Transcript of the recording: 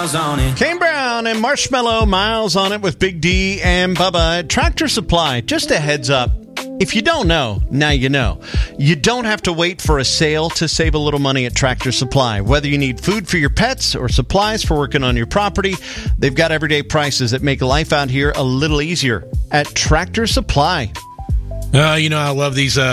miles on it. Kane Brown and Marshmallow, Miles on it with Big D and Bubba at Tractor Supply. Just a heads up. If you don't know, now you know. You don't have to wait for a sale to save a little money at Tractor Supply. Whether you need food for your pets or supplies for working on your property, they've got everyday prices that make life out here a little easier at Tractor Supply. I love these